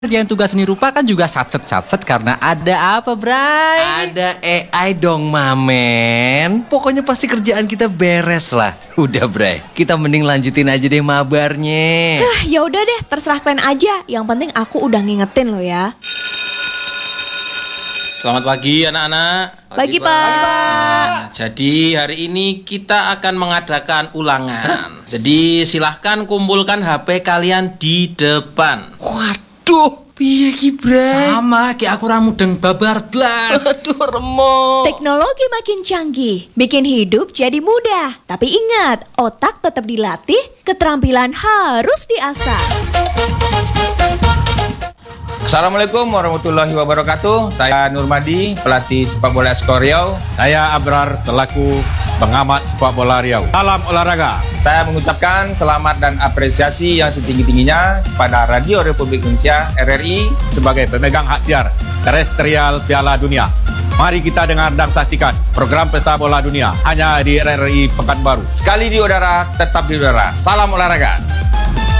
Kerjaan tugas seni rupa kan juga satset karena ada apa, Bray? Ada AI dong, Mamen. Pokoknya pasti kerjaan kita beres lah. Udah, Bray. Kita mending lanjutin aja deh mabarnya. Ya udah deh, terserah kalian aja. Yang penting aku udah ngingetin lo ya. Selamat pagi anak-anak. Pagi, Pak. Jadi hari ini kita akan mengadakan ulangan. Jadi silahkan kumpulkan HP kalian di depan. Waduh, piye ki, Bray? Sama kayak aku ramudeng babar blas. Aduh, remuk. Teknologi makin canggih, bikin hidup jadi mudah. Tapi ingat, otak tetap dilatih, keterampilan harus diasah. Assalamualaikum warahmatullahi wabarakatuh. Saya Nurmadi, pelatih sepak bola Skor Riau. Saya Abrar selaku pengamat sepak bola Riau. Salam olahraga. Saya mengucapkan selamat dan apresiasi yang setinggi-tingginya kepada Radio Republik Indonesia RRI Sebagai pemegang hak siar terestrial Piala Dunia. Mari kita dengar dan saksikan program Pesta Bola Dunia hanya di RRI Pekanbaru. Sekali di udara, tetap di udara. Salam olahraga.